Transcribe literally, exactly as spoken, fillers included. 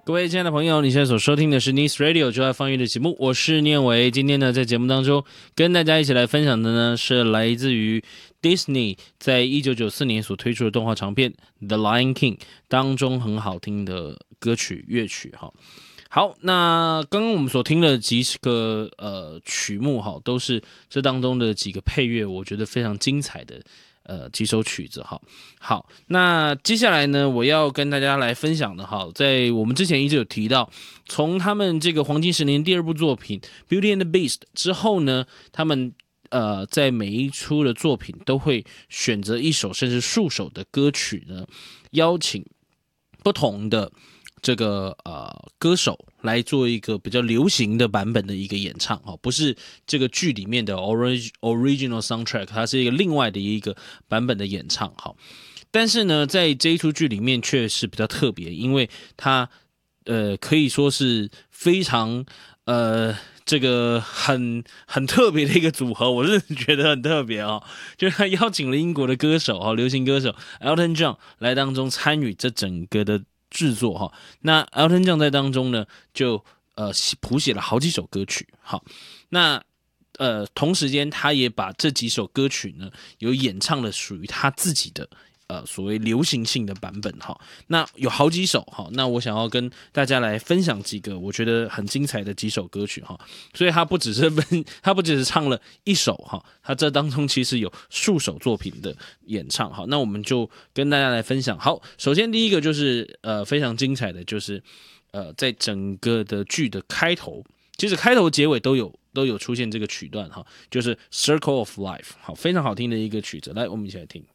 各位亲爱的朋友，你现在所收听的是 Nice Radio 就爱放乐的节目，我是念伟。今天呢，在节目当中跟大家一起来分享的呢，是来自于 Disney 在一九九四年所推出的动画长片《The Lion King》当中很好听的歌曲乐曲哈。好，那刚刚我们所听的几个呃曲目哈，都是这当中的几个配乐，我觉得非常精彩的。呃，几首曲子哈，好，那接下来呢，我要跟大家来分享的哈，在我们之前一直有提到，从他们这个黄金十年第二部作品《Beauty and the Beast》之后呢，他们呃在每一出的作品都会选择一首甚至数首的歌曲呢，邀请不同的这个呃歌手来做一个比较流行的版本的一个演唱哈，不是这个剧里面的 orig original soundtrack， 它是一个另外的一个版本的演唱哈。但是呢，在这一出剧里面却是比较特别，因为它呃可以说是非常呃这个很很特别的一个组合，我是觉得很特别哦，就是他邀请了英国的歌手哈，流行歌手 Elton John 来当中参与这整个的制作哈，那 Elton John 在当中呢，就呃谱写了好几首歌曲，好，那呃同时间他也把这几首歌曲呢，有演唱了属于他自己的呃所谓流行性的版本哈，那有好几首哈，那我想要跟大家来分享几个我觉得很精彩的几首歌曲哈，所以他不只是他不只是唱了一首哈，他这当中其实有数首作品的演唱哈，那我们就跟大家来分享。好，首先第一个就是呃非常精彩的就是呃在整个的剧的开头，其实开头结尾都有都有出现这个曲段哈，就是 Circle of Life， 好，非常好听的一个曲子，来我们一起来听。